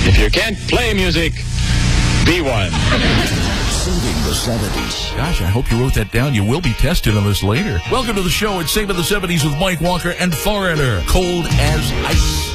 If you can't play music, be one. Saving the 70s. Gosh, I hope you wrote that down. You will be tested on this later. Welcome to the show. It's Saving the 70s with Mike Walker and Foreigner. Cold as ice.